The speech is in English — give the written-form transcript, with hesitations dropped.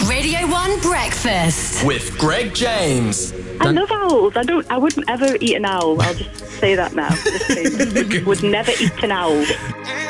Radio 1 Breakfast with Greg James. I love owls. I wouldn't ever eat an owl. I'll just say that now. Would never eat an owl.